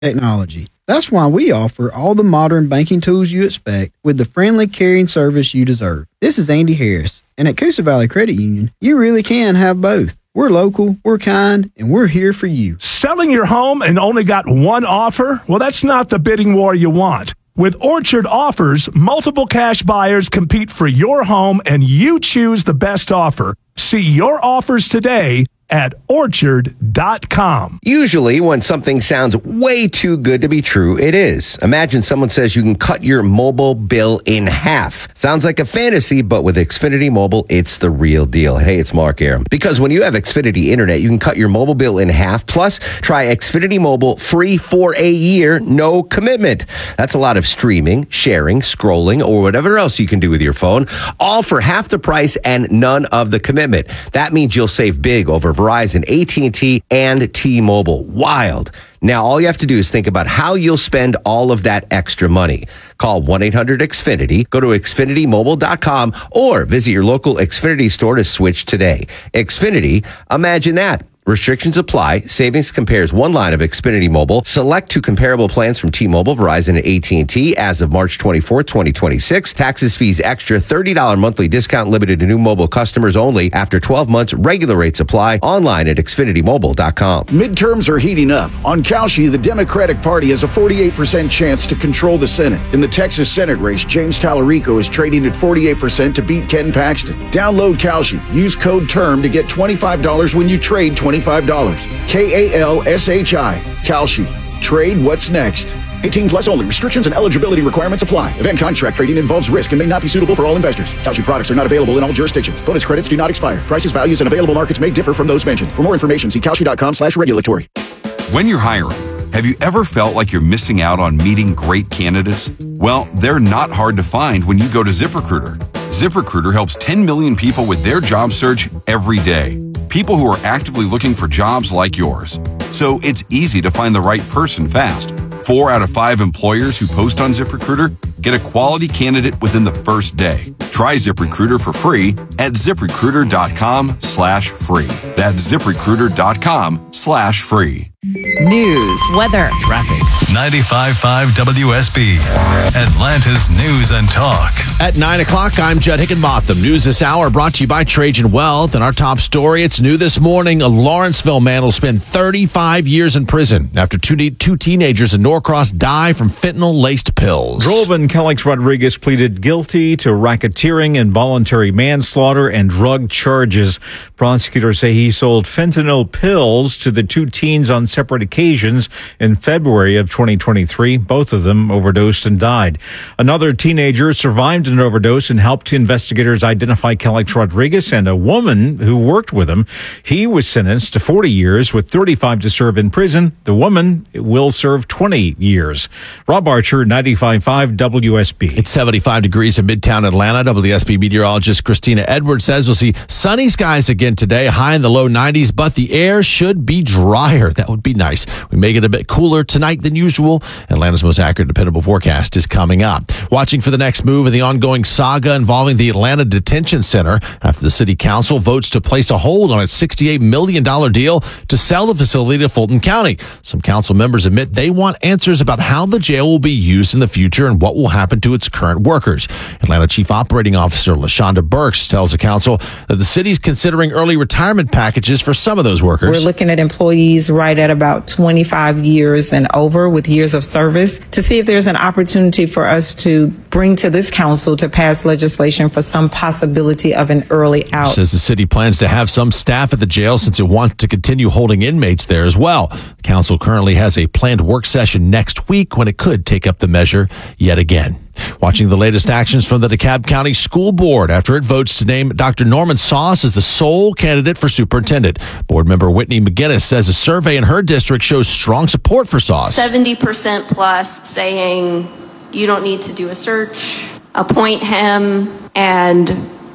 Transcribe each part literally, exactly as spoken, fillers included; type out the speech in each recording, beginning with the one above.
technology. That's why we offer all the modern banking tools you expect with the friendly, caring service you deserve. This is Andy Harris, and at Coosa Valley Credit Union, you really can have both. We're local, we're kind, and we're here for you. Selling your home and only got one offer? Well, that's not the bidding war you want. With Orchard Offers, multiple cash buyers compete for your home, and you choose the best offer. See your offers today at orchard dot com. Usually, when something sounds way too good to be true, it is. Imagine someone says you can cut your mobile bill in half. Sounds like a fantasy, but with Xfinity Mobile, it's the real deal. Hey, it's Mark Aram. Because when you have Xfinity Internet, you can cut your mobile bill in half. Plus, try Xfinity Mobile free for a year, no commitment. That's a lot of streaming, sharing, scrolling, or whatever else you can do with your phone, all for half the price and none of the commitment. That means you'll save big over Verizon, A T and T, and T-Mobile. Wild. Now, all you have to do is think about how you'll spend all of that extra money. Call one eight hundred X Finity, go to xfinity mobile dot com, or visit your local Xfinity store to switch today. Xfinity, imagine that. Restrictions apply. Savings compares one line of Xfinity Mobile. Select two comparable plans from T-Mobile, Verizon, and A T and T as of March twenty-fourth, twenty twenty-six. Taxes, fees, extra, thirty dollars monthly discount limited to new mobile customers only. After twelve months, regular rates apply. Online at xfinity mobile dot com. Midterms are heating up. On Kalshi, the Democratic Party has a forty-eight percent chance to control the Senate. In the Texas Senate race, James Tallarico is trading at forty-eight percent to beat Ken Paxton. Download Kalshi. Use code TERM to get twenty-five dollars when you trade twenty-five dollars. K A L S H I. Kalshi. Trade what's next. eighteen plus only. Restrictions and eligibility requirements apply. Event contract trading involves risk and may not be suitable for all investors. Kalshi products are not available in all jurisdictions. Bonus credits do not expire. Prices, values, and available markets may differ from those mentioned. For more information, see kalshi dot com slash regulatory. When you're hiring, have you ever felt like you're missing out on meeting great candidates? Well, they're not hard to find when you go to ZipRecruiter. ZipRecruiter helps ten million people with their job search every day. People who are actively looking for jobs like yours. So it's easy to find the right person fast. Four out of five employers who post on ZipRecruiter get a quality candidate within the first day. Try ZipRecruiter for free at ZipRecruiter dot com slash free. That's ZipRecruiter dot com slash free. News, weather, traffic. ninety-five point five W S B, Atlanta's News and Talk. At nine o'clock, I'm Judd Hickenbotham. News this hour brought to you by Trajan Wealth. And our top story, it's new this morning. A Lawrenceville man will spend thirty-five years in prison after two, de- two teenagers in Norcross die from fentanyl-laced pills. Rolvin Kellex Rodriguez pleaded guilty to racketeering, involuntary manslaughter, and drug charges. Prosecutors say he sold fentanyl pills to the two teens on separate occasions in February of twenty twenty-three. Both of them overdosed and died. Another teenager survived an overdose and helped investigators identify Kellex Rodriguez and a woman who worked with him. He was sentenced to forty years with thirty-five to serve in prison. The woman will serve twenty years. Rob Archer, ninety-five point five W S B. It's seventy-five degrees in Midtown Atlanta. W S B meteorologist Christina Edwards says we'll see sunny skies again today, high in the low nineties, but the air should be drier. That would be nice. We may get a bit cooler tonight than usual. Atlanta's most accurate, dependable forecast is coming up. Watching for the next move in the ongoing saga involving the Atlanta Detention Center after the city council votes to place a hold on its sixty-eight million dollars deal to sell the facility to Fulton County. Some council members admit they want answers about how the jail will be used in the future and what will happen to its current workers. Atlanta Chief Operating Officer LaShonda Burks tells the council that the city's considering early retirement packages for some of those workers. We're looking at employees right at about twenty-five years and over with years of service to see if there's an opportunity for us to bring to this council to pass legislation for some possibility of an early out. Says the city plans to have some staff at the jail since it wants to continue holding inmates there as well. The council currently has a planned work session next week when it could take up the measure yet again. Watching the latest actions from the DeKalb County School Board after it votes to name Doctor Norman Sauce as the sole candidate for superintendent. Board member Whitney McGinnis says a survey in her district shows strong support for Sauce. seventy percent plus saying you don't need to do a search, appoint him, and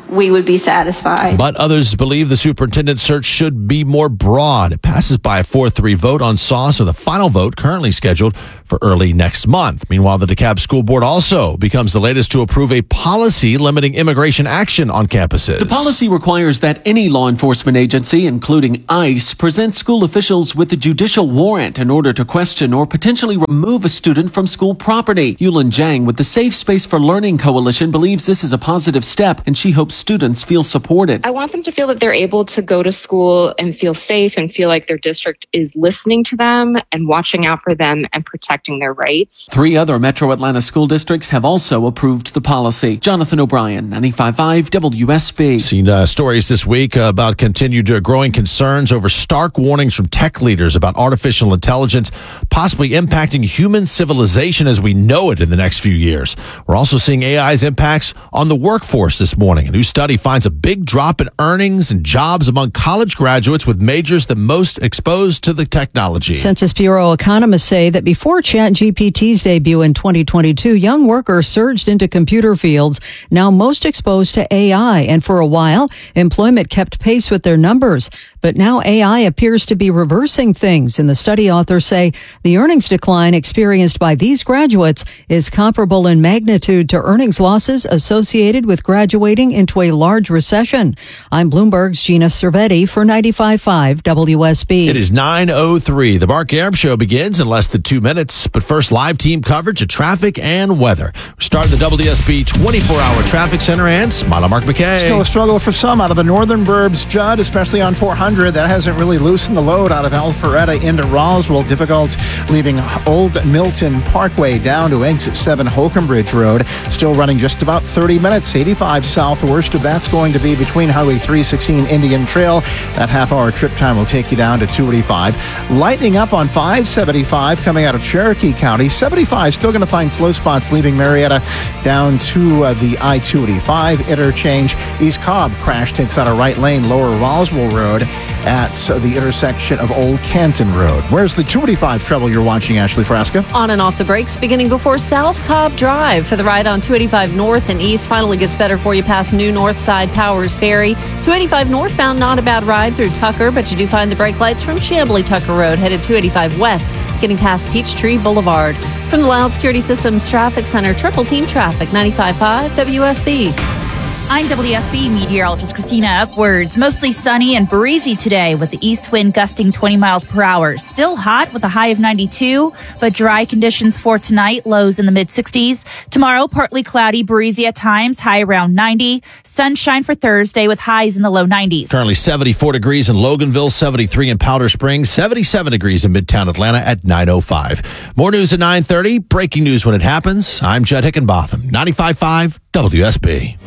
we would be satisfied. But others believe the superintendent search should be more broad. It passes by a four three vote on S A W, so the final vote currently scheduled for early next month. Meanwhile, the DeKalb School Board also becomes the latest to approve a policy limiting immigration action on campuses. The policy requires that any law enforcement agency, including ICE, present school officials with a judicial warrant in order to question or potentially remove a student from school property. Yulin Zhang with the Safe Space for Learning Coalition believes this is a positive step, and she hopes students feel supported. I want them to feel that they're able to go to school and feel safe and feel like their district is listening to them and watching out for them and protecting their rights. Three other Metro Atlanta school districts have also approved the policy. Jonathan O'Brien, ninety-five point five W S B. Seen uh, stories this week uh, about continued uh, growing concerns over stark warnings from tech leaders about artificial intelligence possibly impacting human civilization as we know it in the next few years. We're also seeing A I's impacts on the workforce this morning. A new study finds a big drop in earnings and jobs among college graduates with majors the most exposed to the technology. Census Bureau economists say that before ChatGPT's debut in twenty twenty-two, young workers surged into computer fields, now most exposed to A I. And for a while, employment kept pace with their numbers. But now A I appears to be reversing things. And the study authors say the earnings decline experienced by these graduates is comparable in magnitude to earnings losses associated with graduating into a large recession. I'm Bloomberg's Gina Cervetti for ninety-five point five W S B. It is nine oh three. The Mark Arum Show begins in less than two minutes. But first, live team coverage of traffic and weather. We start the W S B twenty-four hour traffic center and Smile Mark McKay. Still a struggle for some out of the northern burbs, Judd, especially on four hundred. That hasn't really loosened the load out of Alpharetta into Roswell. Difficult leaving Old Milton Parkway down to exit seven Holcomb Bridge Road. Still running just about thirty minutes. eighty-five south. The worst of that's going to be between Highway three sixteen Indian Trail. That half hour trip time will take you down to two eighty-five. Lightening up on five seventy-five coming out of Cherokee County. seventy-five still going to find slow spots leaving Marietta down to uh, the I two eighty-five interchange. East Cobb crash takes out a right lane lower Roswell Road at uh, the intersection of Old Canton Road. Where's the two eighty-five trouble you're watching, Ashley Frasca? On and off the brakes beginning before South Cobb Drive for the ride on two eighty-five north and east. Finally gets better for you past New North Side Powers Ferry. two eighty-five northbound, not a bad ride through Tucker, but you do find the brake lights from Chamblee Tucker Road headed two eighty-five west, getting past Peachtree Boulevard. From the Loud Security Systems Traffic Center, Triple Team Traffic, ninety-five point five W S B. I'm W S B meteorologist Christina Upwards. Mostly sunny and breezy today with the east wind gusting twenty miles per hour. Still hot with a high of ninety-two, but dry conditions for tonight, lows in the mid sixties. Tomorrow, partly cloudy, breezy at times, high around ninety. Sunshine for Thursday with highs in the low nineties. Currently seventy-four degrees in Loganville, seventy-three in Powder Springs, seventy-seven degrees in Midtown Atlanta at nine oh five. More news at nine thirty. Breaking news when it happens. I'm Judd Hickenbotham, ninety-five point five W S B.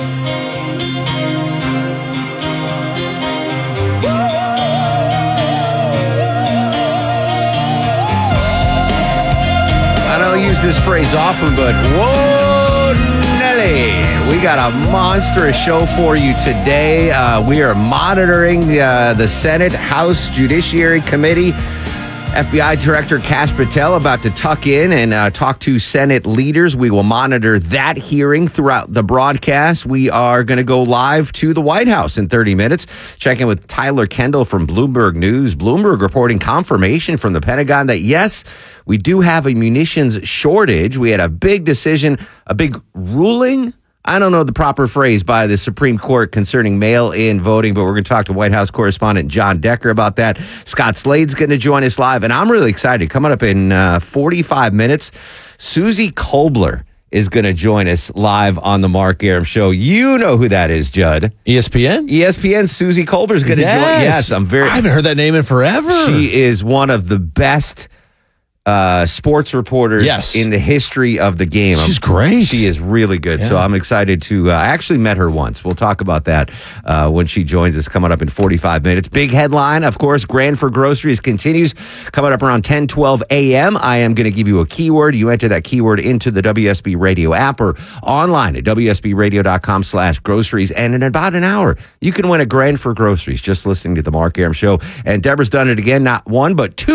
Use this phrase often, but whoa, Nelly, we got a monstrous show for you today. Uh, we are monitoring uh, the Senate House Judiciary Committee. F B I Director Kash Patel about to tuck in and uh, talk to Senate leaders. We will monitor that hearing throughout the broadcast. We are going to go live to the White House in thirty minutes. Check in with Tyler Kendall from Bloomberg News. Bloomberg reporting confirmation from the Pentagon that, yes, we do have a munitions shortage. We had a big decision, a big ruling. I don't know the proper phrase by the Supreme Court concerning mail-in voting, but we're going to talk to White House correspondent John Decker about that. Scott Slade's going to join us live, and I'm really excited. Coming up in uh, forty-five minutes, Susie Kolber is going to join us live on the Mark Arum Show. You know who that is, Judd. E S P N? E S P N Susie Kolber is going to yes. join. Yes, I'm very. I haven't heard that name in forever. She is one of the best Uh, sports reporters yes. in the history of the game. She's great. She is really good. Yeah. So I'm excited to, uh, I actually met her once. We'll talk about that uh, when she joins us coming up in forty-five minutes. Big headline, of course, Grand for Groceries continues coming up around ten twelve a.m. I am going to give you a keyword. You enter that keyword into the W S B Radio app or online at W S B radio dot com slash groceries. And in about an hour, you can win a Grand for Groceries just listening to the Mark Arum Show. And Deborah's done it again, not one, but two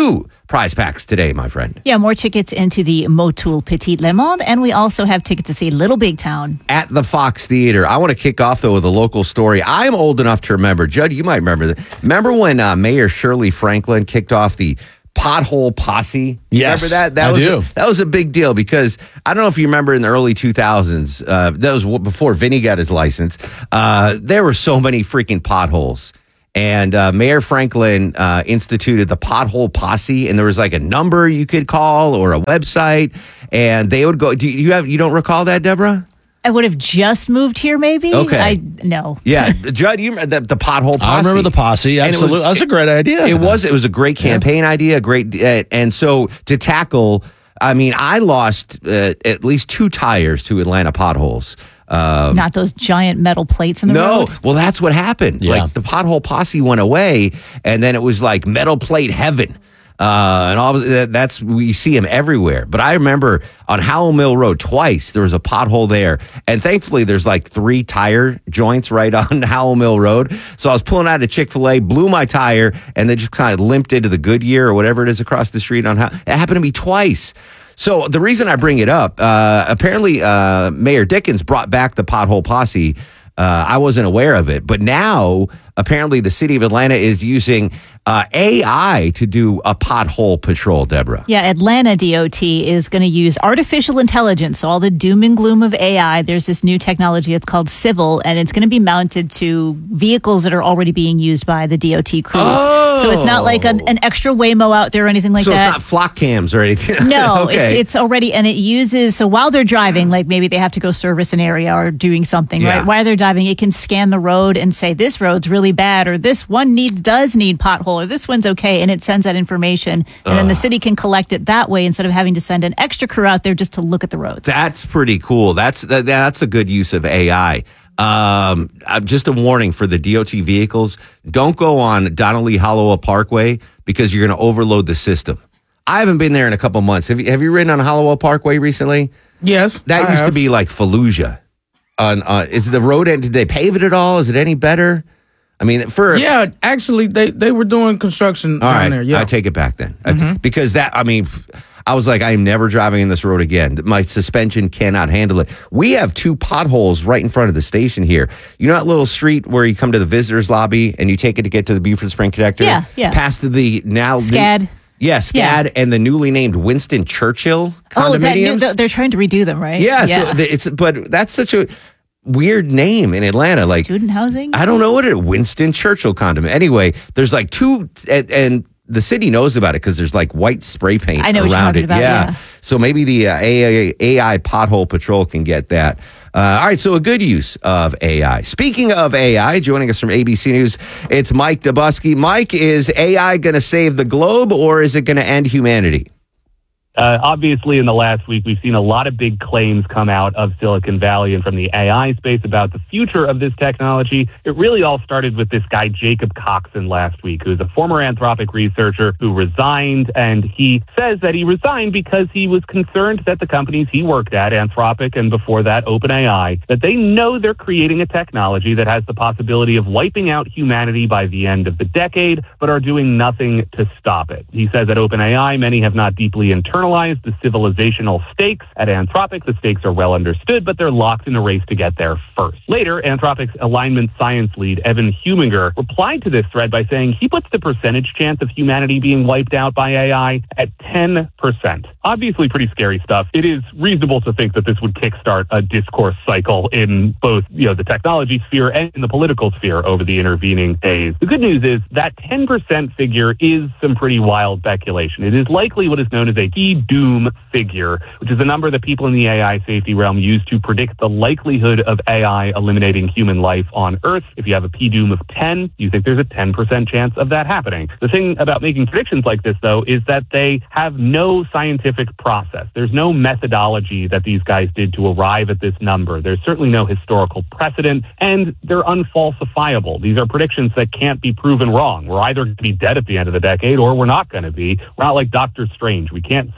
prize packs today, my friend. Yeah, more tickets into the Motul Petit Le Monde, and we also have tickets to see Little Big Town. At the Fox Theater. I want to kick off, though, with a local story. I'm old enough to remember. Judd, you might remember that. Remember when uh, Mayor Shirley Franklin kicked off the Pothole Posse? Yes, remember that? That I was do. A, that was a big deal because I don't know if you remember in the early two thousands, uh, that was before Vinny got his license, uh, there were so many freaking potholes. And uh, Mayor Franklin uh, instituted the Pothole Posse, and there was like a number you could call or a website, and they would go. Do you have? You don't recall that, Deborah? I would have just moved here, maybe. Okay. I no. Yeah, Judd, you remember the, the Pothole Posse? I remember the posse. Absolutely, was, that's a great idea. It was. It was a great campaign yeah. idea. Great, uh, and so to tackle. I mean, I lost uh, at least two tires to Atlanta potholes. Um, Not those giant metal plates in the no, road? No, well, that's what happened. Yeah. Like the Pothole Posse went away, and then it was like metal plate heaven. Uh, and all of, that's, we see them everywhere. But I remember on Howell Mill Road twice, there was a pothole there. And thankfully, there's like three tire joints right on Howell Mill Road. So I was pulling out of Chick-fil-A, blew my tire, and then just kind of limped into the Goodyear or whatever it is across the street on how it happened to me twice. So the reason I bring it up, uh, apparently uh, Mayor Dickens brought back the Pothole Posse. Uh, I wasn't aware of it, but now apparently the city of Atlanta is using uh, A I to do a pothole patrol, Deborah. Yeah, Atlanta D O T is going to use artificial intelligence. So all the doom and gloom of A I, there's this new technology. It's called Civil, and it's going to be mounted to vehicles that are already being used by the D O T crews. Oh. So it's not like an, an extra Waymo out there or anything like so that. So it's not flock cams or anything? No, okay. it's, it's already, and it uses, so while they're driving, like maybe they have to go service an area or doing something, yeah. right? While they're driving, it can scan the road and say, this road's really bad, or this one needs does need pothole, or this one's okay, and it sends that information, and uh. then the city can collect it that way instead of having to send an extra crew out there just to look at the roads. That's pretty cool. That's that, that's a good use of A I. Um, just a warning for the D O T vehicles: don't go on Donnelly Holloway Parkway because you're going to overload the system. I haven't been there in a couple months. Have you Have you ridden on Holloway Parkway recently? Yes, that I used have. to be like Fallujah. On uh, is the road? Did they pave it at all? Is it any better? I mean, for yeah, actually, they, they were doing construction all down right, there. Yeah, I take it back then Mm-hmm. t- because that. I mean, I was like, I am never driving in this road again. My suspension cannot handle it. We have two potholes right in front of the station here. You know that little street where you come to the visitors lobby and you take it to get to the Buford Spring Connector? Yeah, yeah. Past the now SCAD. New, yeah, SCAD Yeah. and the newly named Winston Churchill Oh, that condominiums. new, they're trying to redo them, right? Yeah, so the, it's but that's such a weird name in Atlanta. Like student housing. I don't know what it Winston Churchill condominium. Anyway, there's like two and. and the city knows about it because there's like white spray paint I know what you're around talking it. about, yeah. So maybe the uh, A I, A I pothole patrol can get that. Uh, all right. So a good use of A I. Speaking of A I, joining us from A B C News, it's Mike Dubusky. Mike, is A I going to save the globe or is it going to end humanity? Uh, obviously, in the last week, we've seen a lot of big claims come out of Silicon Valley and from the A I space about the future of this technology. It really all started with this guy, Jacob Coxon, last week, who's a former Anthropic researcher who resigned. And he says that he resigned because he was concerned that the companies he worked at, Anthropic and before that, OpenAI, that they know they're creating a technology that has the possibility of wiping out humanity by the end of the decade, but are doing nothing to stop it. He says at OpenAI, many have not deeply internalized the civilizational stakes. At Anthropic, the stakes are well understood, but they're locked in a race to get there first. Later, Anthropic's alignment science lead, Evan Huminger, replied to this thread by saying he puts the percentage chance of humanity being wiped out by A I at ten percent. Obviously pretty scary stuff. It is reasonable to think that this would kickstart a discourse cycle in both, you know, the technology sphere and in the political sphere over the intervening days. The good news is that ten percent figure is some pretty wild speculation. It is likely what is known as a key doom figure, which is a number that people in the A I safety realm use to predict the likelihood of A I eliminating human life on Earth. If you have a P doom of ten, you think there's a ten percent chance of that happening. The thing about making predictions like this, though, is that they have no scientific process. There's no methodology that these guys did to arrive at this number. There's certainly no historical precedent, and they're unfalsifiable. These are predictions that can't be proven wrong. We're either going to be dead at the end of the decade or we're not going to be. We're not like Doctor Strange. We can't see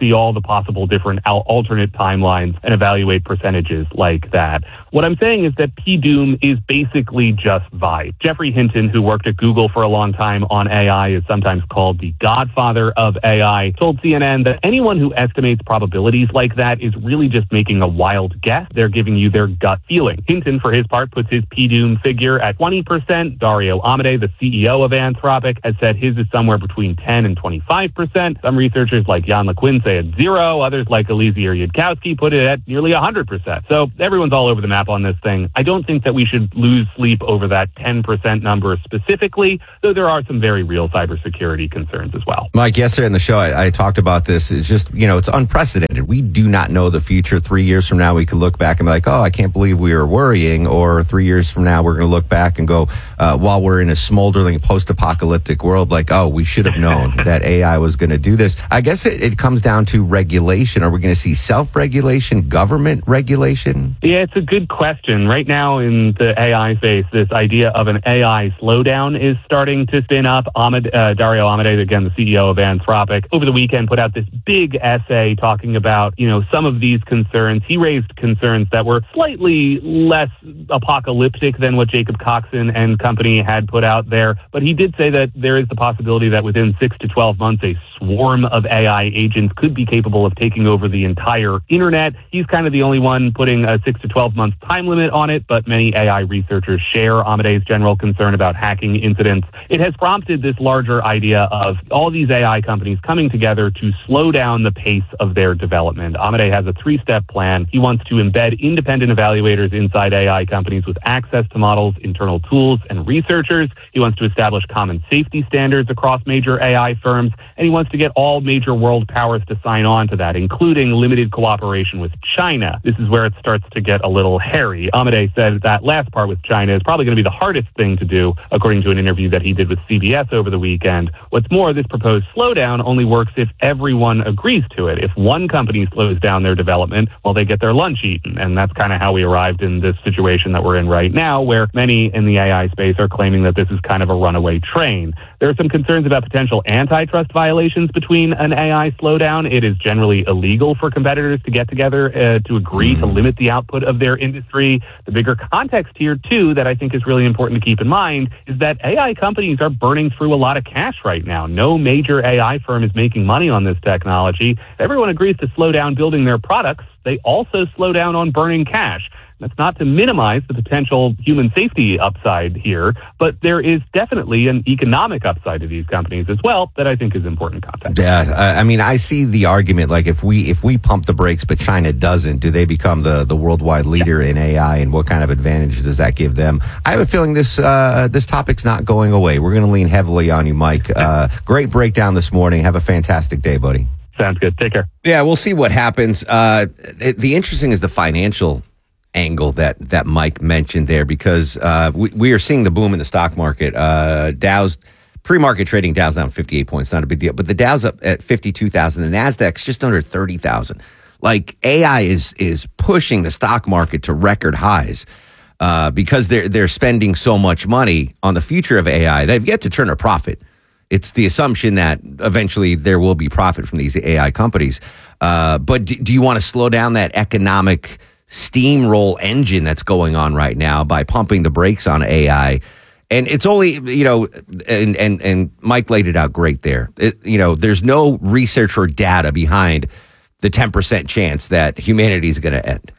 see all the possible different al- alternate timelines and evaluate percentages like that. What I'm saying is that P Doom is basically just vibe. Jeffrey Hinton, who worked at Google for a long time on A I, is sometimes called the godfather of A I, told C N N that anyone who estimates probabilities like that is really just making a wild guess. They're giving you their gut feeling. Hinton, for his part, puts his P Doom figure at twenty percent. Dario Amodei, the C E O of Anthropic, has said his is somewhere between ten and twenty-five percent. Some researchers like Jan LeQuinn say it's zero. Others like Eliezer Yudkowsky put it at nearly one hundred percent. So everyone's all over the map on this thing. I don't think that we should lose sleep over that ten percent number specifically, though there are some very real cybersecurity concerns as well. Mike, yesterday in the show, I, I talked about this. It's just, you know, it's unprecedented. We do not know the future. Three years from now, we could look back and be like, oh, I can't believe we were worrying. Or three years from now, we're going to look back and go, uh, while we're in a smoldering post-apocalyptic world, like, oh, we should have known that A I was going to do this. I guess it, it comes down to regulation. Are we going to see self-regulation, government regulation? Yeah, it's a good question. Right now in the A I space, this idea of an A I slowdown is starting to spin up. Ahmed, uh, Dario Amodei, again, the C E O of Anthropic, over the weekend put out this big essay talking about, you know, some of these concerns. He raised concerns that were slightly less apocalyptic than what Jacob Coxon and company had put out there. But he did say that there is the possibility that within six to twelve months, a swarm of A I agents could be capable of taking over the entire internet. He's kind of the only one putting a six to twelve month time limit on it, but many A I researchers share Amodei's general concern about hacking incidents. It has prompted this larger idea of all these A I companies coming together to slow down the pace of their development. Amodei has a three-step plan. He wants to embed independent evaluators inside A I companies with access to models, internal tools, and researchers. He wants to establish common safety standards across major A I firms, and he wants to get all major world powers to sign on to that, including limited cooperation with China. This is where it starts to get a little hairy. Amodei said that last part with China is probably going to be the hardest thing to do, according to an interview that he did with C B S over the weekend. What's more, this proposed slowdown only works if everyone agrees to it. If one company slows down their development, well, they get their lunch eaten. And that's kind of how we arrived in this situation that we're in right now, where many in the A I space are claiming that this is kind of a runaway train. There are some concerns about potential antitrust violations between an A I slowdown. It is generally illegal for competitors to get together uh, to agree to limit the output of their industry. The bigger context here, too, that I think is really important to keep in mind is that A I companies are burning through a lot of cash right now. No major A I firm is making money on this technology. Everyone agrees to slow down building their products. They also slow down on burning cash. That's not to minimize the potential human safety upside here, but there is definitely an economic upside to these companies as well that I think is important context. Yeah, I mean, I see the argument, like if we if we pump the brakes but China doesn't, do they become the, the worldwide leader in A I, and what kind of advantage does that give them? I have a feeling this uh, this topic's not going away. We're going to lean heavily on you, Mike. Uh, great breakdown this morning. Have a fantastic day, buddy. Sounds good. Take care. Yeah, we'll see what happens. Uh, it, the interesting is the financial angle that that Mike mentioned there, because uh, we, we are seeing the boom in the stock market. Uh, Dow's pre-market trading, Dow's down fifty-eight points, not a big deal, but the Dow's up at fifty-two thousand. The Nasdaq's just under thirty thousand. Like A I is is pushing the stock market to record highs uh, because they're they're spending so much money on the future of A I. They've yet to turn a profit. It's the assumption that eventually there will be profit from these A I companies. Uh, but do, do you want to slow down that economic steamroll engine that's going on right now by pumping the brakes on A I? And it's only, you know, and and and Mike laid it out great there. It, you know, there's no research or data behind the ten percent chance that humanity is going to end.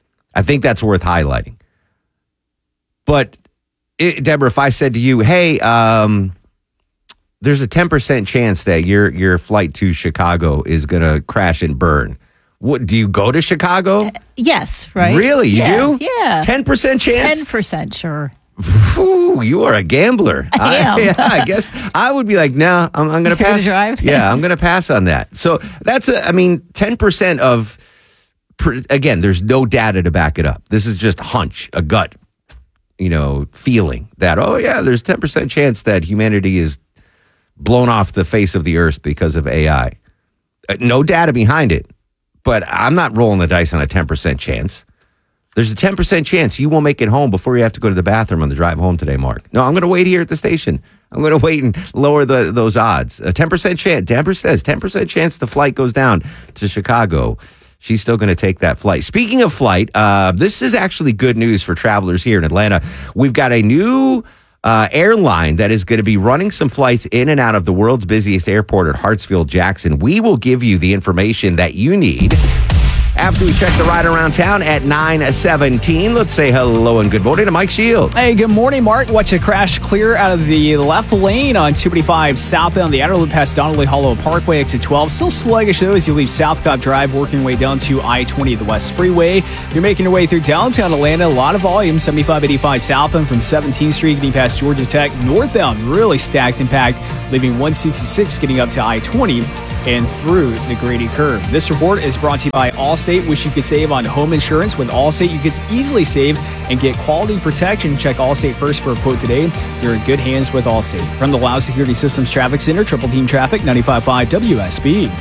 I think that's worth highlighting. But it, Deborah, if I said to you, hey, um, there's a ten percent chance that your your flight to Chicago is going to crash and burn. What, do you go to Chicago? Uh, yes, right? Really? You yeah, do? Yeah. ten percent chance? ten percent, sure. Ooh, you are a gambler. I am. I, yeah, I guess I would be like, no, nah, I'm, I'm going to pass. Drive. Yeah, I'm going to pass on that. So that's, a, I mean, ten percent of, again, there's no data to back it up. This is just a hunch, a gut, you know, feeling that, oh, yeah, there's ten percent chance that humanity is blown off the face of the earth because of A I. Uh, no data behind it, but I'm not rolling the dice on a ten percent chance. There's a ten percent chance you won't make it home before you have to go to the bathroom on the drive home today, Mark. No, I'm going to wait here at the station. I'm going to wait and lower the, those odds. A ten percent chance. Deborah says ten percent chance the flight goes down to Chicago. She's still going to take that flight. Speaking of flight, uh, this is actually good news for travelers here in Atlanta. We've got a new uh, airline that is going to be running some flights in and out of the world's busiest airport at Hartsfield-Jackson. We will give you the information that you need after we check the ride around town at nine seventeen. Let's say hello and good morning to Mike Shields. Hey, good morning, Mark. Watch a crash clear out of the left lane on two eighty-five southbound, the outer loop past Donnelly Hollow Parkway, exit twelve. Still sluggish, though, as you leave South Cobb Drive, working your way down to I twenty, the West Freeway. You're making your way through downtown Atlanta. A lot of volume, seventy-five eighty-five southbound from seventeenth Street, getting past Georgia Tech. Northbound, really stacked and packed, leaving one sixty-six, getting up to I twenty and through the Grady Curve. This report is brought to you by Allstate. Wish you could save on home insurance. With Allstate, you can easily save and get quality protection. Check Allstate first for a quote today. You're in good hands with Allstate. From the Loud Security Systems Traffic Center, Triple Team Traffic, ninety-five point five W S B.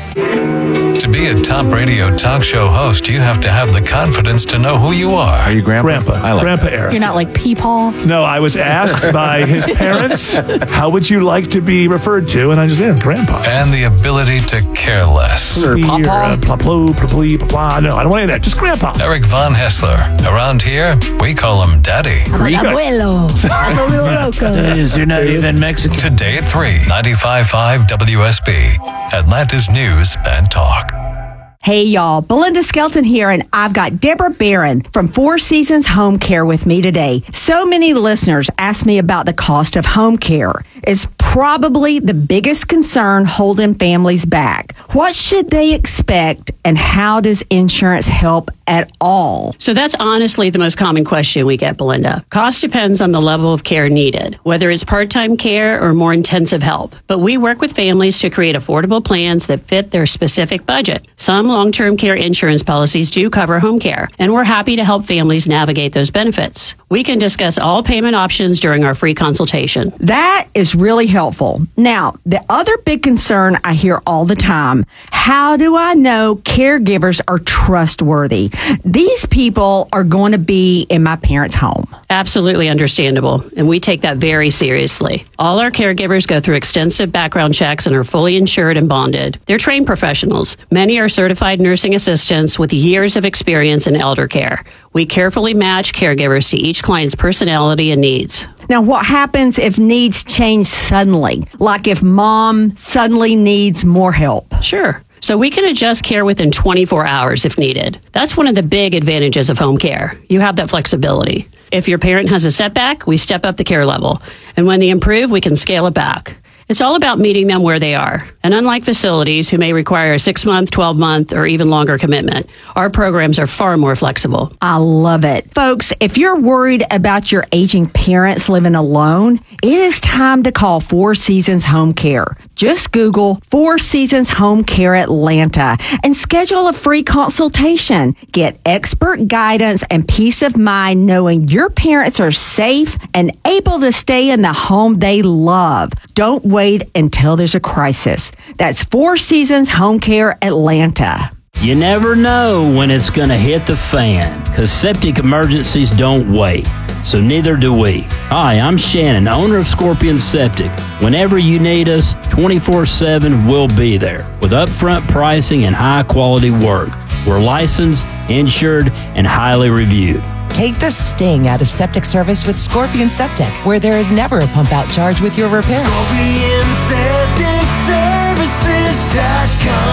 To be a top radio talk show host, you have to have the confidence to know who you are. Are you Grandpa? Grandpa. I like Grandpa Eric. You're not like Peepaw? No, I was asked by his parents, how would you like to be referred to? And I just, yeah, Grandpa. And the ability to care less. Or Papa? Pla pla pla pla. No, I don't want any of that. Just Grandpa. Eric Von Hessler. Around here, we call him Daddy. I'm like abuelo. I'm a little loco. Is you're not even Mexican. Today at three, ninety-five point five W S B. Atlanta's News and Talk. Hey, y'all. Belinda Skelton here, and I've got Deborah Barron from Four Seasons Home Care with me today. So many listeners ask me about the cost of home care. It's probably the biggest concern holding families back. What should they expect, and how does insurance help at all? So that's honestly the most common question we get, Belinda. Cost depends on the level of care needed, whether it's part-time care or more intensive help. But we work with families to create affordable plans that fit their specific budget. Some long-term care insurance policies do cover home care, and we're happy to help families navigate those benefits. We can discuss all payment options during our free consultation. That is really helpful. Now, the other big concern I hear all the time, how do I know caregivers are trustworthy? These people are going to be in my parents' home. Absolutely understandable, and we take that very seriously. All our caregivers go through extensive background checks and are fully insured and bonded. They're trained professionals. Many are certified nursing assistants with years of experience in elder care. We carefully match caregivers to each client's personality and needs. Now, what happens if needs change suddenly? Like if mom suddenly needs more help? Sure. So we can adjust care within twenty-four hours if needed. That's one of the big advantages of home care. You have that flexibility. If your parent has a setback, we step up the care level. And when they improve, we can scale it back. It's all about meeting them where they are. And unlike facilities who may require a six-month, twelve-month, or even longer commitment, our programs are far more flexible. I love it. Folks, if you're worried about your aging parents living alone, it is time to call Four Seasons Home Care. Just Google Four Seasons Home Care Atlanta and schedule a free consultation. Get expert guidance and peace of mind knowing your parents are safe and able to stay in the home they love. Don't wait until there's a crisis. That's Four Seasons Home Care Atlanta. You never know when it's going to hit the fan, because septic emergencies don't wait. So neither do we. Hi, I'm Shannon, owner of Scorpion Septic. Whenever you need us, twenty-four seven, we'll be there with upfront pricing and high-quality work. We're licensed, insured, and highly reviewed. Take the sting out of septic service with Scorpion Septic, where there is never a pump-out charge with your repair. Scorpion Septic Services dot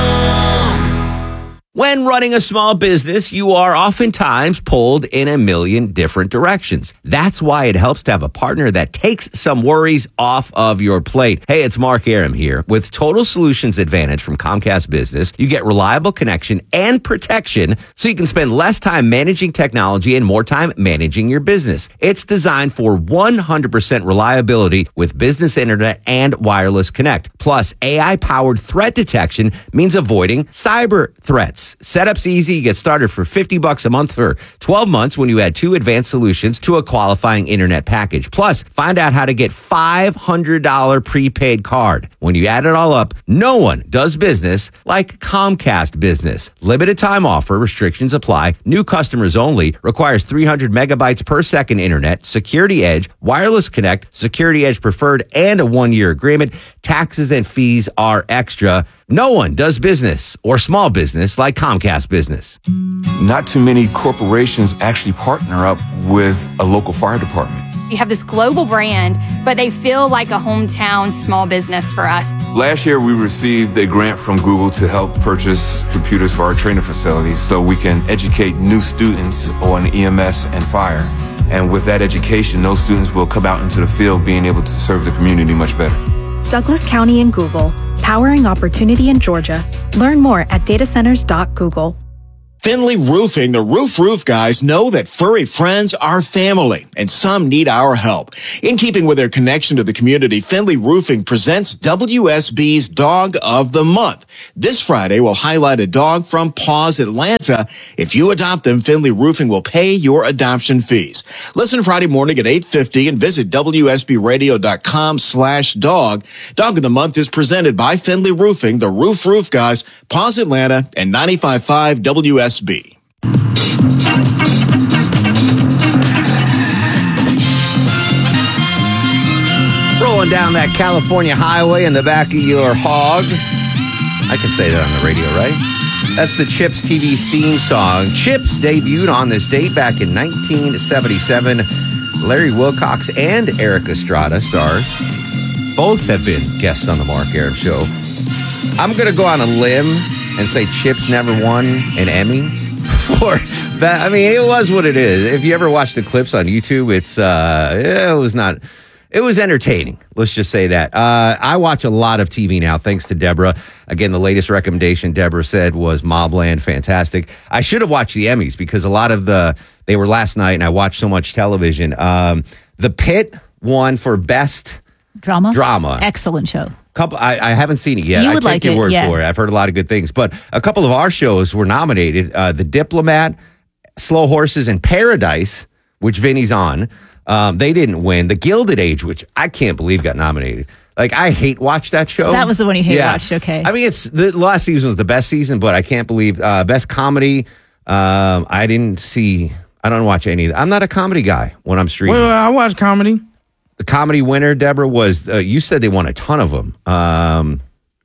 com. When running a small business, you are oftentimes pulled in a million different directions. That's why it helps to have a partner that takes some worries off of your plate. Hey, it's Mark Aram here. With Total Solutions Advantage from Comcast Business, you get reliable connection and protection so you can spend less time managing technology and more time managing your business. It's designed for one hundred percent reliability with business internet and wireless connect. Plus, A I-powered threat detection means avoiding cyber threats. Yes, setup's easy. You get started for fifty bucks a month for twelve months when you add two advanced solutions to a qualifying internet package. Plus, find out how to get five hundred dollars prepaid card. When you add it all up, no one does business like Comcast Business. Limited time offer, restrictions apply, new customers only, requires three hundred megabytes per second internet, Security Edge, Wireless Connect, Security Edge Preferred, and a one-year agreement. Taxes and fees are extra. No one does business or small business like Comcast Business. Not too many corporations actually partner up with a local fire department. You have this global brand, but they feel like a hometown small business for us. Last year, we received a grant from Google to help purchase computers for our training facilities so we can educate new students on E M S and fire. And with that education, those students will come out into the field being able to serve the community much better. Douglas County and Google, powering opportunity in Georgia. Learn more at datacenters dot google. Finley Roofing, the Roof Roof guys, know that furry friends are family, and some need our help. In keeping with their connection to the community, Finley Roofing presents W S B's Dog of the Month. This Friday, we'll highlight a dog from Paws Atlanta. If you adopt them, Finley Roofing will pay your adoption fees. Listen Friday morning at eight fifty and visit W S B radio dot com slash dog. Dog of the Month is presented by Finley Roofing, the Roof Roof guys, Paws Atlanta, and ninety-five point five W S B. Rolling down that California highway in the back of your hog. I can say that on the radio, right? That's the Chips T V theme song. Chips debuted on this date back in nineteen seventy-seven. Larry Wilcox and Eric Estrada, stars, both have been guests on the Mark Arum Show. I'm going to go on a limb and say Chips never won an Emmy for that. I mean, it was what it is. If you ever watch the clips on YouTube, it's uh, it was not. It was entertaining. Let's just say that. Uh, I watch a lot of T V now, thanks to Deborah. Again, the latest recommendation Deborah said was Mobland. Fantastic. I should have watched the Emmys because a lot of the they were last night, and I watched so much television. Um, the Pit won for best drama. Drama. Excellent show. Couple, I, I haven't seen it yet. You I would take like your it, word yeah. for it. I've heard a lot of good things. But a couple of our shows were nominated. Uh, The Diplomat, Slow Horses, and Paradise, which Vinny's on. Um, they didn't win. The Gilded Age, which I can't believe got nominated. Like, I hate watch that show. That was the one you hate Yeah. watched, okay. I mean, it's the last season was the best season, but I can't believe uh, best comedy. Um, I didn't see. I don't watch any. I'm not a comedy guy when I'm streaming. Well, I watch comedy. The comedy winner, Deborah, was, uh, you said they won a ton of them. Um,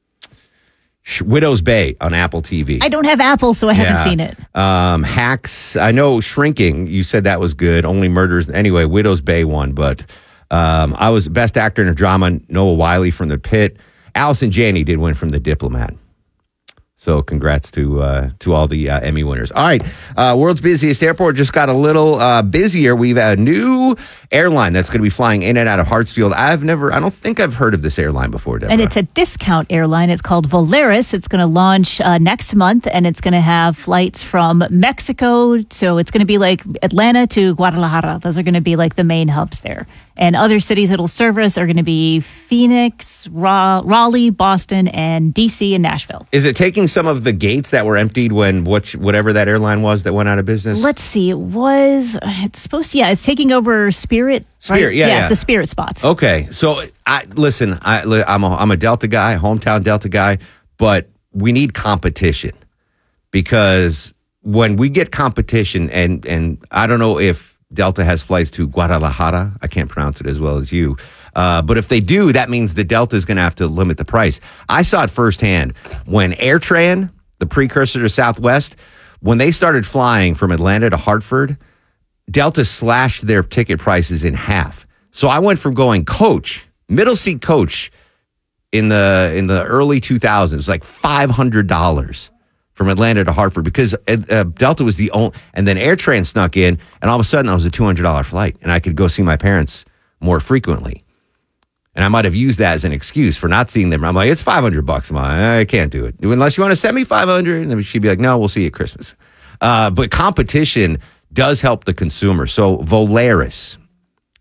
Widow's Bay on Apple T V. I don't have Apple, so I haven't Yeah. seen it. Um, Hacks, I know Shrinking, you said that was good. Only Murders. Anyway, Widow's Bay won, but um, I was best actor in a drama, Noah Wiley from The Pit. Allison Janney did win from The Diplomat. So congrats to uh, to all the uh, Emmy winners. All right, uh, world's busiest airport just got a little uh, busier. We've a new airline that's going to be flying in and out of Hartsfield. I've never, I don't think I've heard of this airline before, Deborah. And it's a discount airline. It's called Volaris. It's going to launch uh, next month, and it's going to have flights from Mexico. So it's going to be like Atlanta to Guadalajara. Those are going to be like the main hubs there. And other cities it'll service are going to be Phoenix, Ra- Raleigh, Boston, and D C and Nashville. Is it taking some of the gates that were emptied when what, whatever that airline was that went out of business? Let's see. It was, it's supposed to, yeah, it's taking over Spirit. Spirit, right? yeah, yeah. yeah. It's the Spirit spots. Okay, so I listen. I, I'm a, I'm a Delta guy, hometown Delta guy, but we need competition because when we get competition, and and I don't know if Delta has flights to Guadalajara. I can't pronounce it as well as you, uh, but if they do, that means the Delta is going to have to limit the price. I saw it firsthand when AirTran, the precursor to Southwest, when they started flying from Atlanta to Hartford, Delta slashed their ticket prices in half. So I went from going coach, middle seat coach in the in the early two thousands, like five hundred dollars from Atlanta to Hartford because uh, Delta was the only, and then AirTran snuck in, and all of a sudden that was a two hundred dollars flight, and I could go see my parents more frequently. And I might have used that as an excuse for not seeing them. I'm like, it's five hundred bucks a month. I can't do it. Unless you want to send me five hundred, and then she'd be like, no, we'll see you at Christmas. Uh, but competition does help the consumer. So Volaris,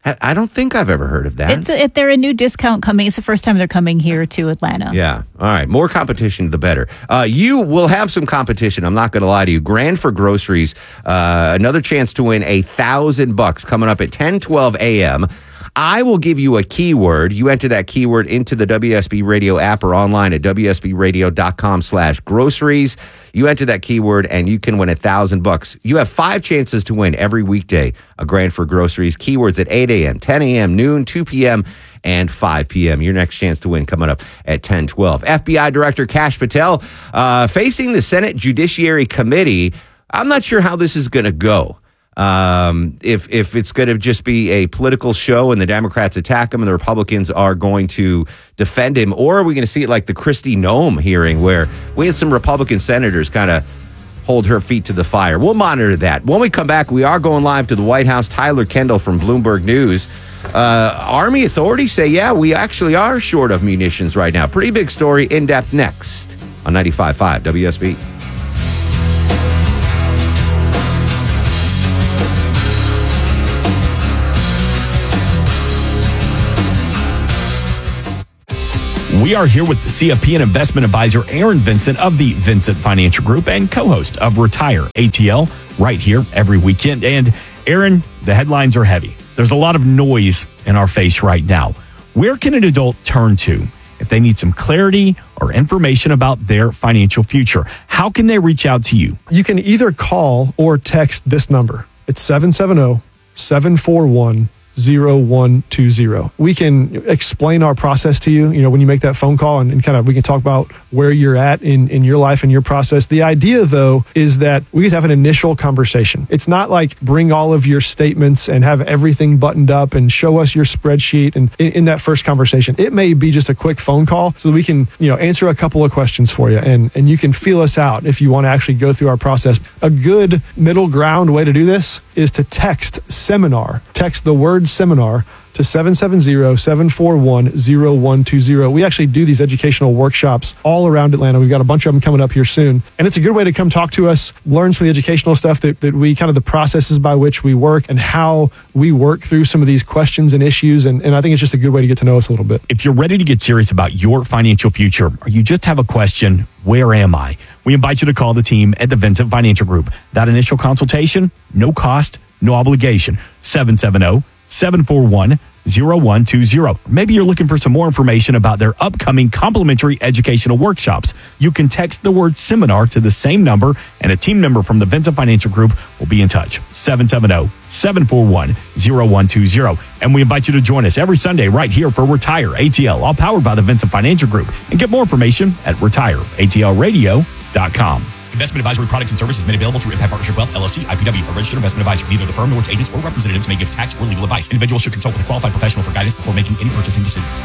I don't think I've ever heard of that. It's a, if they're a new discount coming. It's the first time they're coming here to Atlanta. Yeah. All right. More competition, the better. Uh, you will have some competition. I'm not going to lie to you. Grand for Groceries. Uh, another chance to win a thousand bucks coming up at ten twelve a.m. I will give you a keyword. You enter that keyword into the W S B Radio app or online at W S B radio dot com slash groceries. You enter that keyword and you can win a thousand bucks. You have five chances to win every weekday. A Grand for Groceries. Keywords at eight a.m., ten a.m., noon, two p.m., and five p.m. Your next chance to win coming up at ten twelve. F B I Director Kash Patel uh, facing the Senate Judiciary Committee. I'm not sure how this is going to go. Um, if if it's going to just be a political show and the Democrats attack him and the Republicans are going to defend him, or are we going to see it like the Kristi Noem hearing where we had some Republican senators kind of hold her feet to the fire? We'll monitor that. When we come back, we are going live to the White House. Tyler Kendall from Bloomberg News. Uh, Army authorities say, yeah, we actually are short of munitions right now. Pretty big story. In depth next on ninety-five point five W S B. We are here with the C F P and investment advisor Aaron Vincent of the Vincent Financial Group and co-host of Retire A T L right here every weekend. And Aaron, the headlines are heavy. There's a lot of noise in our face right now. Where can an adult turn to if they need some clarity or information about their financial future? How can they reach out to you? You can either call or text this number. It's seven seven zero, seven four one, zero one two zero. We can explain our process to you, you know, when you make that phone call and, and kind of, we can talk about where you're at in, in your life and your process. The idea though, is that we have an initial conversation. It's not like bring all of your statements and have everything buttoned up and show us your spreadsheet. And in, in that first conversation, it may be just a quick phone call so that we can, you know, answer a couple of questions for you and, and you can feel us out if you want to actually go through our process. A good middle ground way to do this is to text seminar, text the word seminar to seven seven zero, seven four one, zero one two zero. We actually do these educational workshops all around Atlanta. We've got a bunch of them coming up here soon. And it's a good way to come talk to us, learn some of the educational stuff that, that we kind of the processes by which we work and how we work through some of these questions and issues. And, and I think it's just a good way to get to know us a little bit. If you're ready to get serious about your financial future or you just have a question, where am I? We invite you to call the team at the Vincent Financial Group. That initial consultation, no cost, no obligation. seven seven zero, seven four one, zero one two zero. Maybe you're looking for some more information about their upcoming complimentary educational workshops. You can text the word seminar to the same number and a team member from the Vincent Financial Group will be in touch. seven seven zero, seven four one, zero one two zero. And we invite you to join us every Sunday right here for Retire A T L, all powered by the Vincent Financial Group. And get more information at retire A T L radio dot com. Investment advisory products and services made available through Impact Partnership Wealth, L L C, I P W, a registered investment advisor. Neither the firm nor its agents or representatives may give tax or legal advice. Individuals should consult with a qualified professional for guidance before making any purchasing decisions.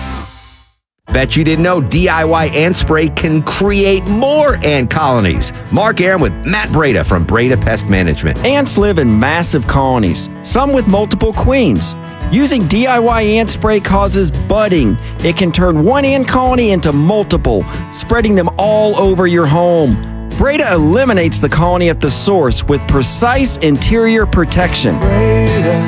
Bet you didn't know D I Y ant spray can create more ant colonies. Mark Aaron with Matt Breda from Breda Pest Management. Ants live in massive colonies, some with multiple queens. Using D I Y ant spray causes budding. It can turn one ant colony into multiple, spreading them all over your home. Breda eliminates the colony at the source with precise interior protection. Breda,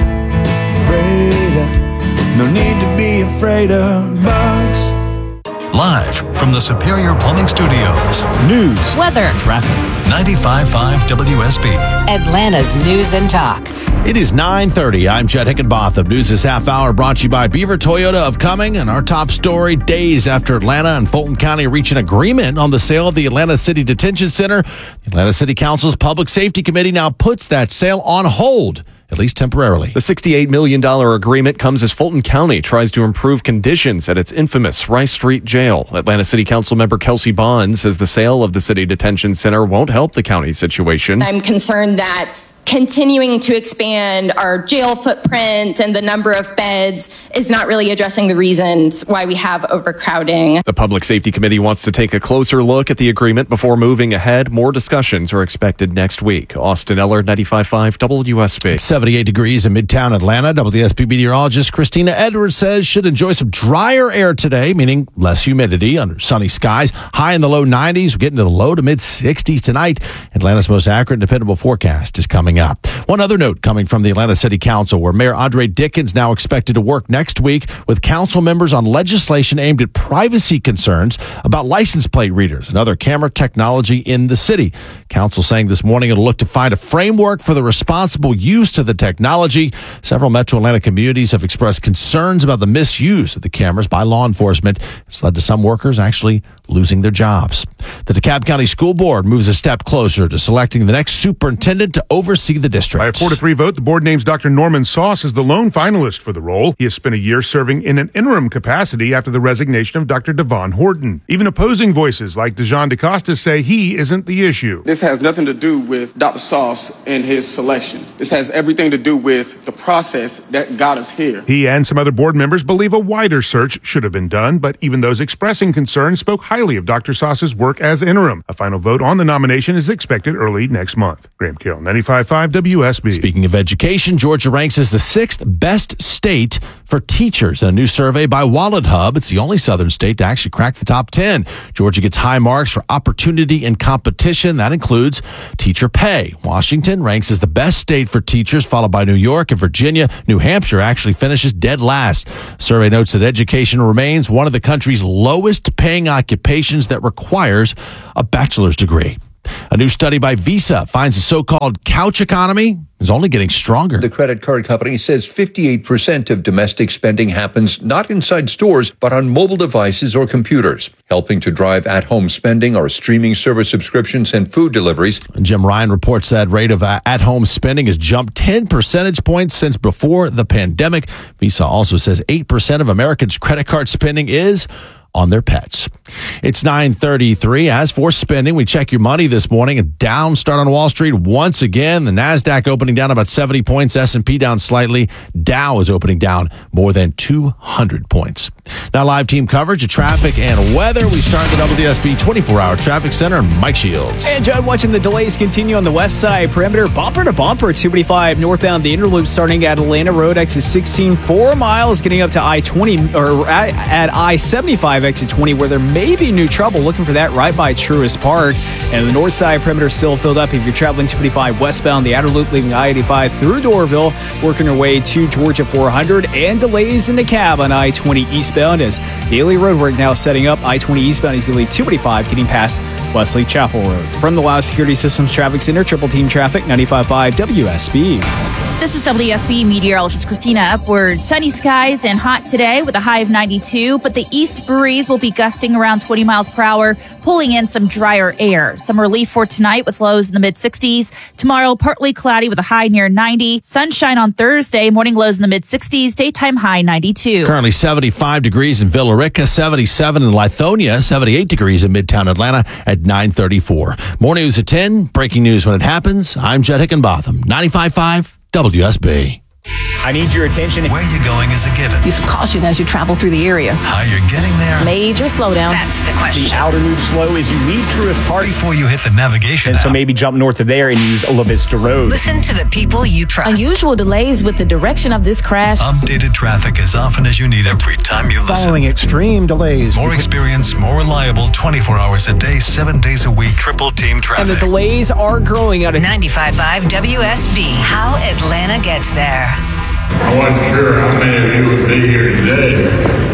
Breda, no need to be afraid of bugs. Live from the Superior Plumbing Studios. News, weather, traffic. ninety-five point five W S B. Atlanta's News and Talk. It is nine thirty. I'm Chad Hickenbotham. News this half hour brought to you by Beaver Toyota of Cumming. And our top story, days after Atlanta and Fulton County reach an agreement on the sale of the Atlanta City Detention Center, the Atlanta City Council's Public Safety Committee now puts that sale on hold, at least temporarily. The sixty-eight million dollars agreement comes as Fulton County tries to improve conditions at its infamous Rice Street Jail. Atlanta City Council member Kelsey Bond says the sale of the City Detention Center won't help the county situation. I'm concerned that continuing to expand our jail footprint and the number of beds is not really addressing the reasons why we have overcrowding. The Public Safety Committee wants to take a closer look at the agreement before moving ahead. More discussions are expected next week. Austin Eller, ninety-five point five W S B. seventy-eight degrees in Midtown Atlanta. W S B meteorologist Christina Edwards says should enjoy some drier air today, meaning less humidity under sunny skies. High in the low nineties. We get into the low to mid sixties tonight. Atlanta's most accurate and dependable forecast is coming coming up. One other note coming from the Atlanta City Council, where Mayor Andre Dickens now expected to work next week with council members on legislation aimed at privacy concerns about license plate readers and other camera technology in the city. Council saying this morning it'll look to find a framework for the responsible use of the technology. Several Metro Atlanta communities have expressed concerns about the misuse of the cameras by law enforcement. It's led to some workers actually losing their jobs. The DeKalb County School Board moves a step closer to selecting the next superintendent to oversee the district. By a four to three vote, the board names Doctor Norman Sauce as the lone finalist for the role. He has spent a year serving in an interim capacity after the resignation of Doctor Devon Horton. Even opposing voices like Dejan DeCosta say he isn't the issue. This has nothing to do with Doctor Sauce and his selection. This has everything to do with the process that got us here. He and some other board members believe a wider search should have been done, but even those expressing concern spoke highly of Doctor Sauce's work as interim. A final vote on the nomination is expected early next month. Graham Carroll, ninety-five point five W S B. Speaking of education, Georgia ranks as the sixth best state for teachers in a new survey by Wallet Hub. It's the only southern state to actually crack the top ten. Georgia gets high marks for opportunity and competition. That includes teacher pay. Washington ranks as the best state for teachers, followed by New York and Virginia. New Hampshire actually finishes dead last. Survey notes that education remains one of the country's lowest paying occupations that requires a bachelor's degree. A new study by Visa finds the so-called couch economy is only getting stronger. The credit card company says fifty-eight percent of domestic spending happens not inside stores, but on mobile devices or computers. Helping to drive at-home spending are streaming service subscriptions and food deliveries. Jim Ryan reports that rate of uh, at-home spending has jumped ten percentage points since before the pandemic. Visa also says eight percent of Americans' credit card spending is on their pets. It's nine thirty-three. As for spending, we check your money this morning. A down start on Wall Street once again. The NASDAQ opening down about seventy points. S and P down slightly. Dow is opening down more than two hundred points. Now live team coverage of traffic and weather. We start at the W S B twenty-four hour Traffic Center. Mike Shields. And Judd, watching the delays continue on the west side perimeter. Bumper to bumper, two eighty-five northbound. The interloop starting at Atlanta Road, exit sixteen. Four miles getting up to I twenty or at, at I seventy-five exit twenty, where there may be new trouble. Looking for that right by Truist Park. And the north side perimeter still filled up if you're traveling two eighty-five westbound. The outer loop leaving I eighty-five through Dorville, working your way to Georgia four hundred. And delays in the cab on I twenty eastbound as Daily Road work now setting up. I twenty eastbound easily two eighty-five getting past Wesley Chapel Road. From the Wild Security Systems Traffic Center, Triple Team Traffic, ninety-five point five W S B. This is W S B meteorologist Christina Upward. Sunny skies and hot today with a high of ninety-two, but the east breeze will be gusting around twenty miles per hour, pulling in some drier air. Some relief for tonight with lows in the mid sixties. Tomorrow, partly cloudy with a high near ninety. Sunshine on Thursday, morning lows in the mid sixties, daytime high ninety-two. Currently seventy-five degrees in Villa Rica, seventy-seven in Lithonia, seventy-eight degrees in Midtown Atlanta at nine thirty-four. More news at ten, breaking news when it happens. I'm Jed Hickenbotham, ninety-five point five W S B. I need your attention. Where you going is a given. Use caution as you travel through the area. How you're getting there. Major slowdown. That's the question. The outer loop slow as you leave Truist Park. Before you hit the navigation And app. so maybe jump north of there and use La Vista Road. Listen to the people you trust. Unusual delays with the direction of this crash. Updated traffic as often as you need every time you listen. Following extreme delays. More experience, more reliable, twenty-four hours a day, seven days a week, triple team traffic. And the delays are growing out of ninety-five point five W S B. How Atlanta gets there. I wasn't sure how many of you would be here today.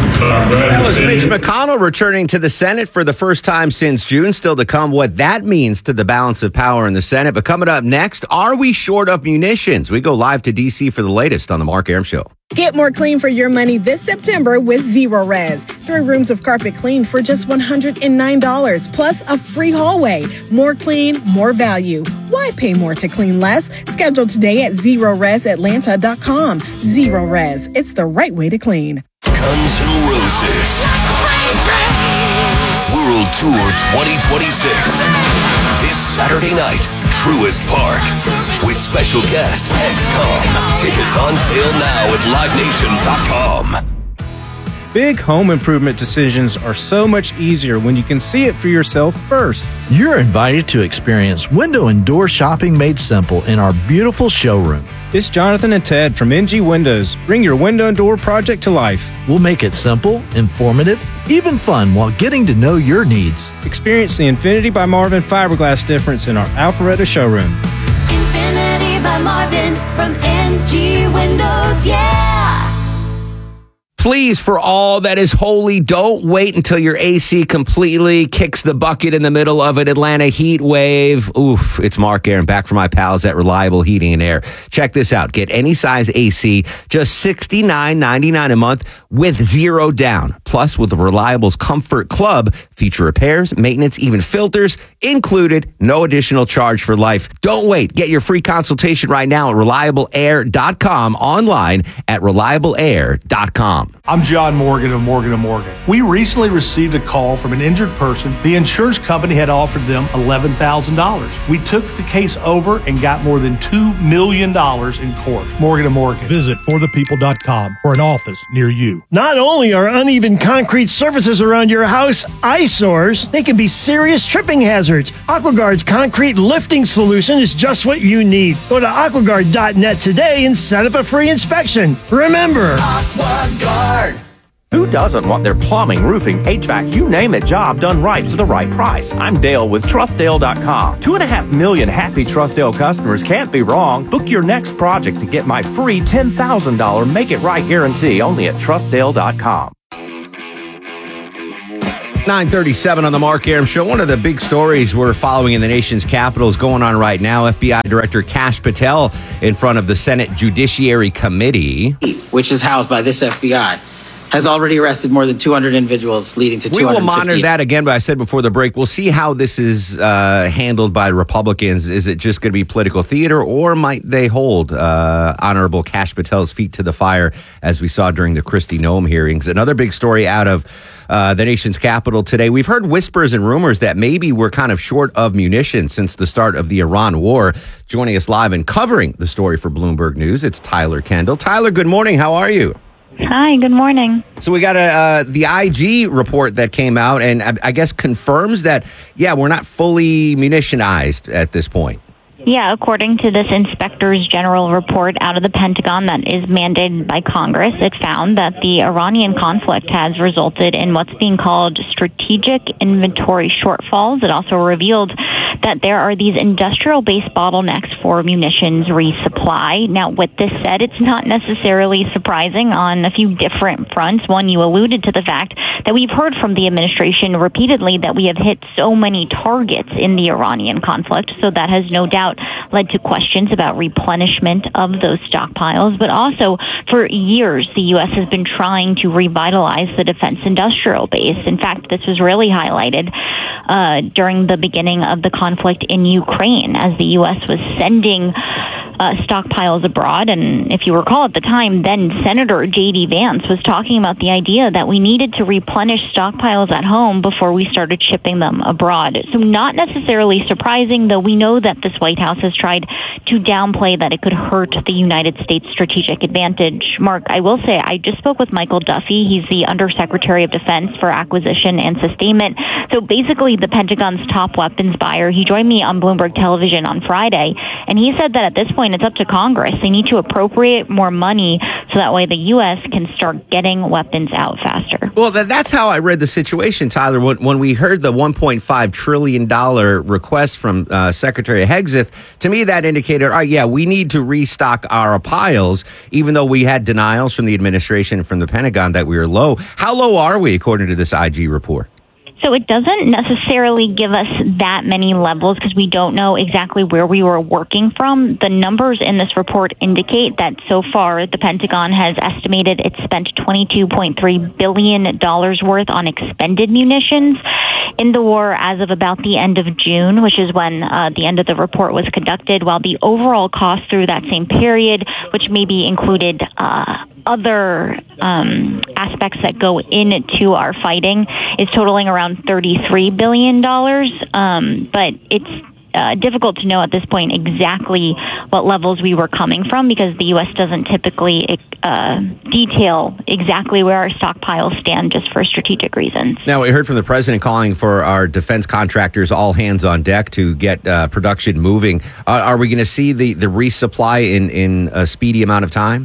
That was Mitch McConnell returning to the Senate for the first time since June. Still to come what that means to the balance of power in the Senate. But coming up next, are we short of munitions? We go live to D C for the latest on the Mark Arum Show. Get more clean for your money this September with Zero Res. Three rooms of carpet cleaned for just one hundred nine dollars, plus a free hallway. More clean, more value. Why pay more to clean less? Schedule today at zero res atlanta dot com. Zero Res, it's the right way to clean. Guns N' Roses World Tour twenty twenty-six. This Saturday night, Truist Park. With special guest X COM. Tickets on sale now at live nation dot com. Big home improvement decisions are so much easier when you can see it for yourself first. You're invited to experience window and door shopping made simple in our beautiful showroom. It's Jonathan and Ted from N G Windows. Bring your window and door project to life. We'll make it simple, informative, even fun while getting to know your needs. Experience the Infinity by Marvin fiberglass difference in our Alpharetta showroom. Infinity. Made by Marvin from M G Windows, yeah. Please, for all that is holy, don't wait until your A C completely kicks the bucket in the middle of an Atlanta heat wave. Oof, it's Mark Aaron back from my pals at Reliable Heating and Air. Check this out. Get any size A C, just sixty-nine ninety-nine a month with zero down. Plus, with the Reliable's Comfort Club, feature repairs, maintenance, even filters included. No additional charge for life. Don't wait. Get your free consultation right now at reliable air dot com, online at reliable air dot com. I'm John Morgan of Morgan and Morgan. We recently received a call from an injured person. The insurance company had offered them eleven thousand dollars. We took the case over and got more than two million dollars in court. Morgan and Morgan. Visit for the people dot com for an office near you. Not only are uneven concrete surfaces around your house eyesores, they can be serious tripping hazards. AquaGuard's concrete lifting solution is just what you need. Go to aquaguard dot net today and set up a free inspection. Remember, AquaGuard. Who doesn't want their plumbing, roofing, H V A C, you name it, job done right for the right price? I'm Dale with trust dale dot com. Two and a half million happy Trustdale customers can't be wrong. Book your next project to get my free ten thousand dollars Make It Right guarantee only at trust dale dot com. nine thirty-seven on the Mark Arum Show. One of the big stories we're following in the nation's capital is going on right now. F B I Director Kash Patel in front of the Senate Judiciary Committee, which is housed by this F B I, has already arrested more than two hundred individuals, leading to we two hundred fifty. will monitor that again, but I said before the break, we'll see how this is uh, handled by Republicans. Is it just going to be political theater, or might they hold uh, Honorable Kash Patel's feet to the fire, as we saw during the Kristi Noem hearings? Another big story out of uh, the nation's capital today. We've heard whispers and rumors that maybe we're kind of short of munitions since the start of the Iran war. Joining us live and covering the story for Bloomberg News, it's Tyler Kendall. Tyler, good morning. How are you? Hi, good morning. So we got a, uh, the I G report that came out and I, I guess confirms that, yeah, we're not fully munitionized at this point. Yeah, according to this Inspector's General report out of the Pentagon that is mandated by Congress, it found that the Iranian conflict has resulted in what's being called strategic inventory shortfalls. It also revealed that there are these industrial-based bottlenecks for munitions resupply. Now, with this said, it's not necessarily surprising on a few different fronts. One, you alluded to the fact that we've heard from the administration repeatedly that we have hit so many targets in the Iranian conflict, so that has no doubt led to questions about replenishment of those stockpiles. But also, for years, the U S has been trying to revitalize the defense industrial base. In fact, this was really highlighted uh, during the beginning of the conflict in Ukraine, as the U S was sending Uh, stockpiles abroad. And if you recall at the time, then Senator J D Vance was talking about the idea that we needed to replenish stockpiles at home before we started shipping them abroad. So not necessarily surprising, though we know that this White House has tried to downplay that it could hurt the United States strategic advantage. Mark, I will say I just spoke with Michael Duffy. He's the Undersecretary of Defense for Acquisition and Sustainment. So basically the Pentagon's top weapons buyer. He joined me on Bloomberg Television on Friday, and he said that at this point it's up to Congress. They need to appropriate more money so that way the U S can start getting weapons out faster. Well, that, that's how I read the situation, Tyler. When, when we heard the one point five trillion dollars request from uh, Secretary Hegseth, to me that indicated, all right, yeah, we need to restock our piles, even though we had denials from the administration and from the Pentagon that we were low. How low are we, according to this I G report? So it doesn't necessarily give us that many levels because we don't know exactly where we were working from. The numbers in this report indicate that so far the Pentagon has estimated it spent twenty-two point three billion dollars worth on expended munitions in the war as of about the end of June, which is when uh, the end of the report was conducted, while the overall cost through that same period, which maybe included uh, other um, aspects that go into our fighting, is totaling around thirty-three billion dollars. Um, but it's uh, difficult to know at this point exactly what levels we were coming from because the U S doesn't typically uh, detail exactly where our stockpiles stand just for strategic reasons. Now, we heard from the president calling for our defense contractors all hands on deck to get uh, production moving. Uh, are we going to see the, the resupply in, in a speedy amount of time?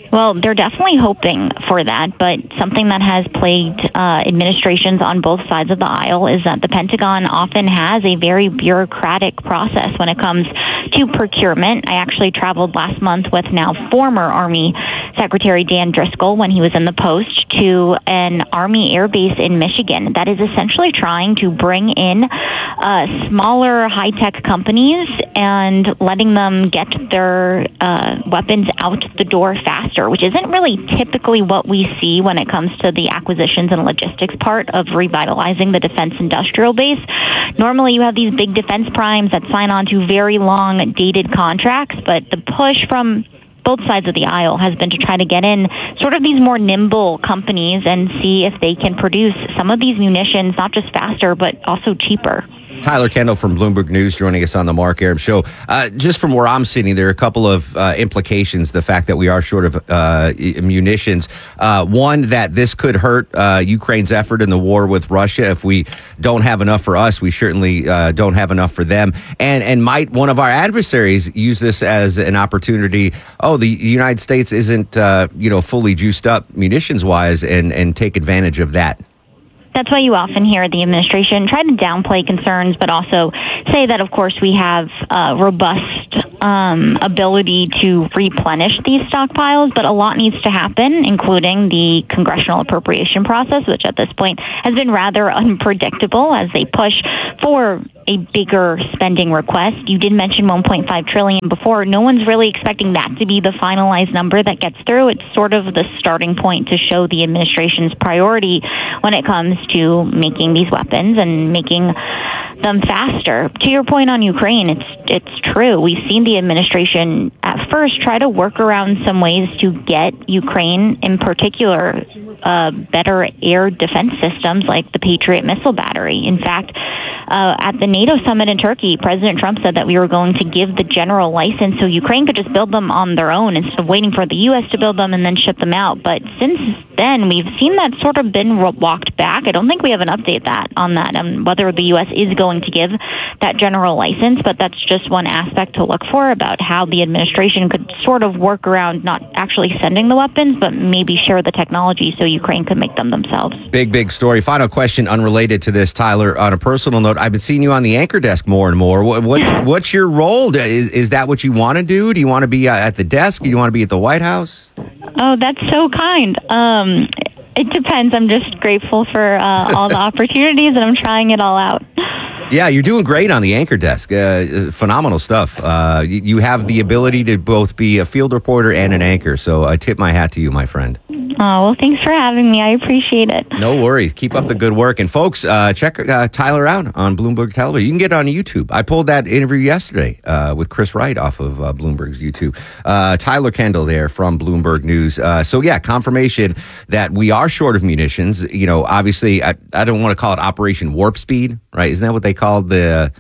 Well, they're definitely hoping for that, but something that has plagued uh, administrations on both sides of the aisle is that the Pentagon often has a very bureaucratic process when it comes to procurement. I actually traveled last month with now former Army Secretary Dan Driscoll when he was in the post to an Army air base in Michigan that is essentially trying to bring in uh, smaller high-tech companies and letting them get their uh, weapons out the door faster, which isn't really typically what we see when it comes to the acquisitions and logistics part of revitalizing the defense industrial base. Normally, you have these big defense primes that sign on to very long dated contracts, but the push from both sides of the aisle has been to try to get in sort of these more nimble companies and see if they can produce some of these munitions, not just faster, but also cheaper. Tyler Kendall from Bloomberg News joining us on the Mark Arum Show. Uh, just from where I'm sitting, there are a couple of uh, implications, the fact that we are short of uh, munitions. Uh, one, that this could hurt uh, Ukraine's effort in the war with Russia. If we don't have enough for us, we certainly uh, don't have enough for them. And and might one of our adversaries use this as an opportunity? Oh, the United States isn't uh, you know fully juiced up munitions-wise, and, and take advantage of that. That's why you often hear the administration try to downplay concerns, but also say that, of course, we have a robust um, ability to replenish these stockpiles, but a lot needs to happen, including the congressional appropriation process, which at this point has been rather unpredictable as they push for a bigger spending request. You did mention one point five trillion dollars before. No one's really expecting that to be the finalized number that gets through. It's sort of the starting point to show the administration's priority when it comes to making these weapons and making them faster. To your point on Ukraine, it's it's true. We've seen the administration at first try to work around some ways to get Ukraine, in particular, uh, better air defense systems like the Patriot missile battery. In fact, uh, at the NATO summit in Turkey, President Trump said that we were going to give the general license so Ukraine could just build them on their own instead of waiting for the U S to build them and then ship them out. But since then, we've seen that sort of been walked back. I don't think we have an update that on that, um, whether the U S is going to give that general license, but that's just one aspect to look for about how the administration could sort of work around not actually sending the weapons, but maybe share the technology so Ukraine could make them themselves. Big, big story. Final question unrelated to this, Tyler. On a personal note, I've been seeing you on the anchor desk more and more. What, what, what's your role? Is, is that what you want to do? Do you want to be at the desk? Do you want to be at the White House? Oh, that's so kind. Um, it depends. I'm just grateful for uh, all the opportunities, and I'm trying it all out. Yeah, you're doing great on the anchor desk. Uh, phenomenal stuff. Uh, you, you have the ability to both be a field reporter and an anchor, so I tip my hat to you, my friend. Oh, well, thanks for having me. I appreciate it. No worries. Keep up the good work. And folks, uh, check uh, Tyler out on Bloomberg Television. You can get it on YouTube. I pulled that interview yesterday uh, with Chris Wright off of uh, Bloomberg's YouTube. Uh, Tyler Kendall there from Bloomberg News. Uh, so, yeah, confirmation that we are short of munitions. You know, obviously, I, I don't want to call it Operation Warp Speed, right? Isn't that what they called the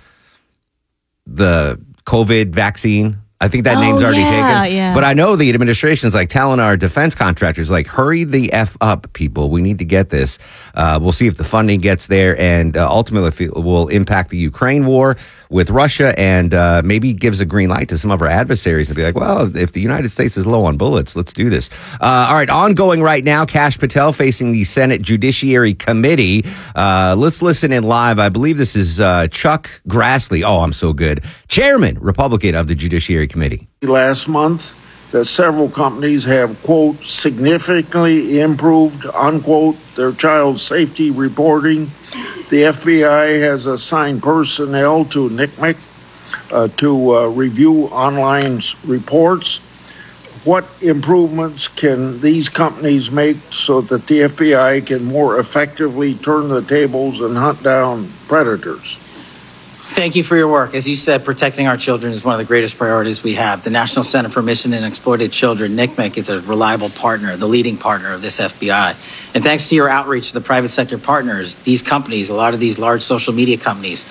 the COVID vaccine? I think that oh, name's already yeah, taken. Yeah. But I know the administration is like telling our defense contractors, like, hurry the F up, people. We need to get this. Uh, we'll see if the funding gets there, and uh, ultimately if it will impact the Ukraine war with Russia, and uh, maybe gives a green light to some of our adversaries to be like, well, if the United States is low on bullets, let's do this. Uh, all right, ongoing right now, Kash Patel facing the Senate Judiciary Committee. Uh, let's listen in live. I believe this is uh, Chuck Grassley. Oh, I'm so good. Chairman, Republican of the Judiciary Committee. Last month, that several companies have, quote, significantly improved, unquote, their child safety reporting. The F B I has assigned personnel to N C M E C uh, to uh, review online reports. What improvements can these companies make so that the F B I can more effectively turn the tables and hunt down predators? Thank you for your work. As you said, protecting our children is one of the greatest priorities we have. The National Center for Missing and Exploited Children, N C M E C, is a reliable partner, the leading partner of this F B I. And thanks to your outreach to the private sector partners, these companies, a lot of these large social media companies,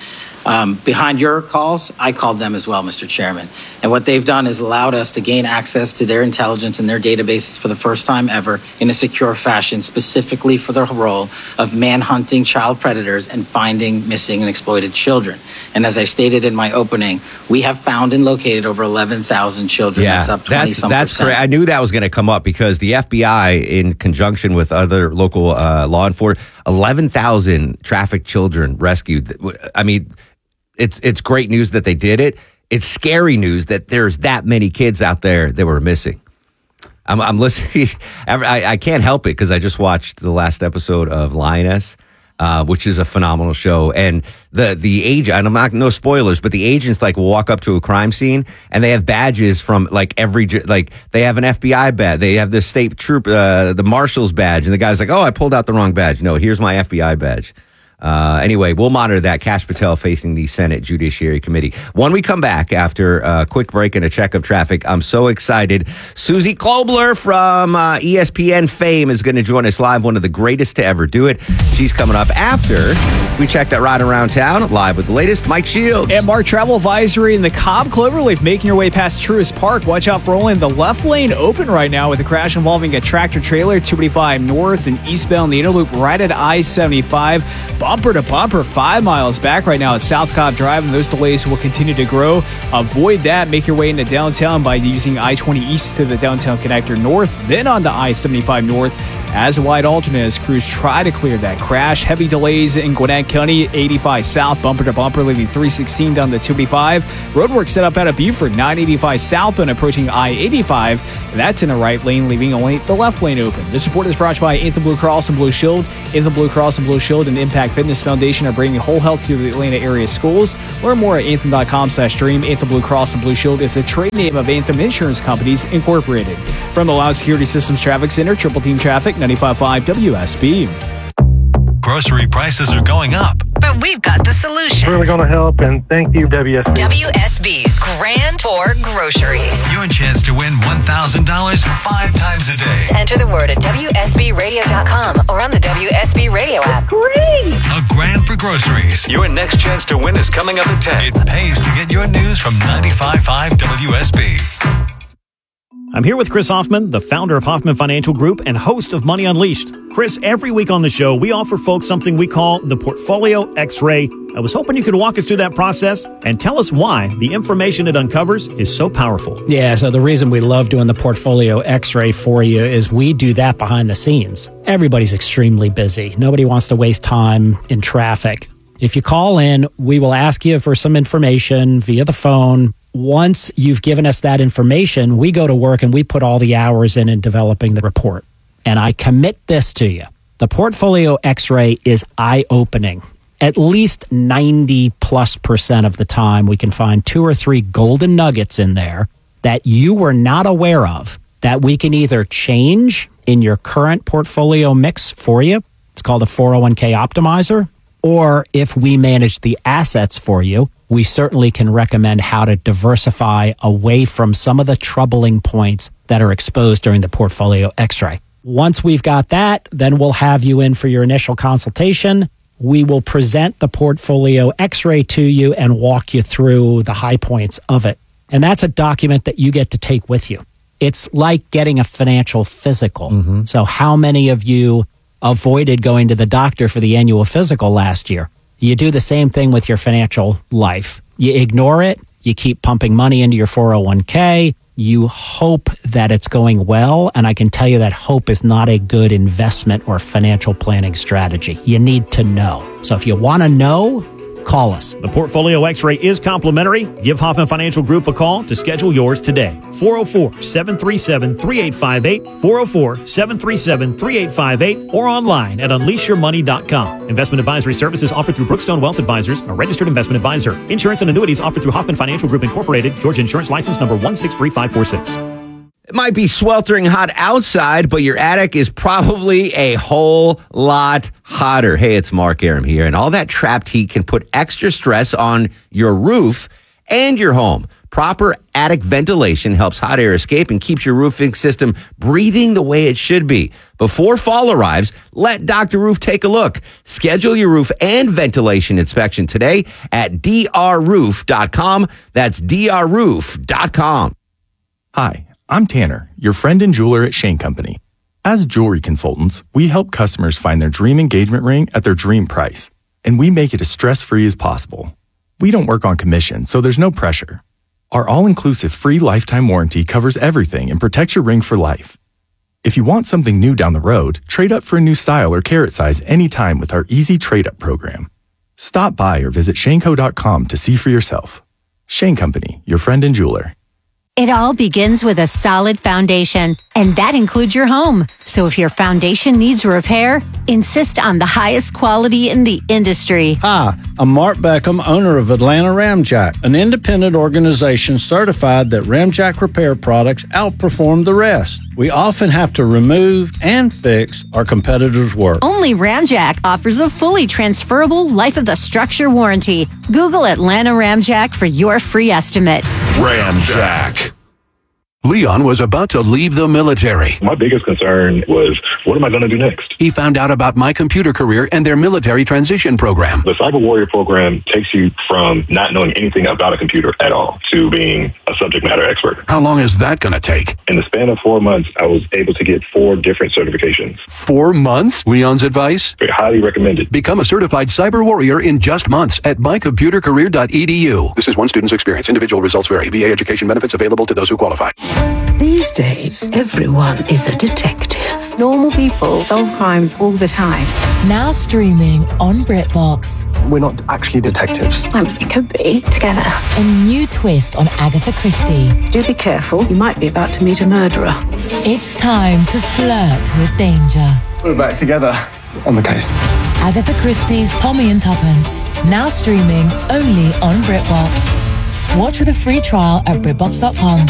Um, behind your calls, I called them as well, Mister Chairman. And what they've done is allowed us to gain access to their intelligence and their databases for the first time ever in a secure fashion, specifically for the role of manhunting child predators and finding missing and exploited children. And as I stated in my opening, we have found and located over eleven thousand children. Yeah, that's up twenty that's, some that's percent. great. I knew that was going to come up because the F B I, in conjunction with other local uh, law enforcement, eleven thousand trafficked children rescued. I mean, it's it's great news that they did it. It's scary news that there's that many kids out there that were missing. I'm, I'm listening. I, I can't help it because I just watched the last episode of Lioness, uh, which is a phenomenal show. And the the agent, and I'm not, no spoilers, but the agents like will walk up to a crime scene and they have badges from like every, like they have an F B I badge. They have the state troop, uh, the marshal's badge. And the guy's like, oh, I pulled out the wrong badge. No, here's my F B I badge. Uh, anyway, we'll monitor that. Kash Patel facing the Senate Judiciary Committee. When we come back after a quick break and a check of traffic, I'm so excited. Susie Klobler from uh, E S P N fame is going to join us live, one of the greatest to ever do it. She's coming up after we check that ride around town, live with the latest. Mike Shields. And Mark, travel advisory in the Cobb Cloverleaf making your way past Truist Park. Watch out for only the left lane open right now with a crash involving a tractor trailer, two eighty-five north and eastbound the inner loop right at I seventy-five. Bumper to bumper, five miles back right now at South Cobb Drive, and those delays will continue to grow. Avoid that. Make your way into downtown by using I twenty east to the downtown connector north, then on to I seventy-five north as a wide alternate as crews try to clear that crash. Heavy delays in Gwinnett County, eighty-five south, bumper to bumper, leaving three sixteen down to two eighty-five. Roadwork set up out of Buford, nine eighty-five southbound, approaching I eighty-five. That's in the right lane, leaving only the left lane open. This report is brought to you by Anthem Blue Cross and Blue Shield. Anthem Blue Cross and Blue Shield and Impact Fitness Foundation are bringing whole health to the Atlanta area schools. Learn more at anthem.com slash dream. Anthem Blue Cross and Blue Shield is a trade name of Anthem Insurance Companies Incorporated. From the Loud Security Systems Traffic Center, Triple Team Traffic, ninety-five point five W S B. Grocery prices are going up. But we've got the solution. Really going to help, and thank you, W S B. W S B's Grand Tour Groceries. Your chance to win one thousand dollars five times a day. Enter the word at W S B radio dot com or on the W S B radio app. Great! A grand for groceries. Your next chance to win is coming up at ten. It pays to get your news from ninety-five point five W S B. I'm here with Chris Hoffman, the founder of Hoffman Financial Group and host of Money Unleashed. Chris, every week on the show, we offer folks something we call the Portfolio X-Ray. I was hoping you could walk us through that process and tell us why the information it uncovers is so powerful. Yeah, so the reason we love doing the Portfolio X-Ray for you is we do that behind the scenes. Everybody's extremely busy. Nobody wants to waste time in traffic. If you call in, we will ask you for some information via the phone. Once you've given us that information, we go to work and we put all the hours in in developing the report. And I commit this to you. The Portfolio X-Ray is eye-opening. At least ninety plus percent of the time, we can find two or three golden nuggets in there that you were not aware of that we can either change in your current portfolio mix for you. It's called a four oh one k optimizer. Or if we manage the assets for you, we certainly can recommend how to diversify away from some of the troubling points that are exposed during the Portfolio X-ray. Once we've got that, then we'll have you in for your initial consultation. We will present the Portfolio X-ray to you and walk you through the high points of it. And that's a document that you get to take with you. It's like getting a financial physical. Mm-hmm. So how many of you avoided going to the doctor for the annual physical last year? You do the same thing with your financial life. You ignore it. You keep pumping money into your four oh one k. You hope that it's going well. And I can tell you that hope is not a good investment or financial planning strategy. You need to know. So if you want to know, call us. The Portfolio X-Ray is complimentary. Give Hoffman Financial Group a call to schedule yours today. four oh four, seven three seven, three eight five eight, four oh four, seven three seven, three eight five eight, or online at unleash your money dot com. Investment advisory services offered through Brookstone Wealth Advisors, a registered investment advisor. Insurance and annuities offered through Hoffman Financial Group Incorporated, Georgia Insurance License number one six three five four six. It might be sweltering hot outside, but your attic is probably a whole lot hotter. Hey, it's Mark Aram here, and all that trapped heat can put extra stress on your roof and your home. Proper attic ventilation helps hot air escape and keeps your roofing system breathing the way it should be. Before fall arrives, let Doctor Roof take a look. Schedule your roof and ventilation inspection today at d r roof dot com. That's d r roof dot com. Hi, I'm Tanner, your friend and jeweler at Shane Company. As jewelry consultants, we help customers find their dream engagement ring at their dream price, and we make it as stress-free as possible. We don't work on commission, so there's no pressure. Our all-inclusive free lifetime warranty covers everything and protects your ring for life. If you want something new down the road, trade up for a new style or carat size anytime with our easy trade-up program. Stop by or visit shane co dot com to see for yourself. Shane Company, your friend and jeweler. It all begins with a solid foundation, and that includes your home. So if your foundation needs repair, insist on the highest quality in the industry. Hi, I'm Mark Beckham, owner of Atlanta Ramjack, an independent organization certified that Ramjack repair products outperform the rest. We often have to remove and fix our competitors' work. Only Ramjack offers a fully transferable life of the structure warranty. Google Atlanta Ramjack for your free estimate. Ramjack. Leon was about to leave the military. My biggest concern was, what am I going to do next? He found out about My Computer Career and their military transition program. The Cyber Warrior program takes you from not knowing anything about a computer at all to being a subject matter expert. How long is that going to take? In the span of four months, I was able to get four different certifications. Four months? Leon's advice? Very highly recommended. Become a certified cyber warrior in just months at my computer career dot e d u. This is one student's experience. Individual results vary. V A education benefits available to those who qualify. These days, everyone is a detective. Normal people solve crimes all the time. Now streaming on BritBox. We're not actually detectives. Well, we could be together. A new twist on Agatha Christie. Do be careful. You might be about to meet a murderer. It's time to flirt with danger. We're back together on the case. Agatha Christie's Tommy and Tuppence. Now streaming only on BritBox. Watch with a free trial at britbox dot com.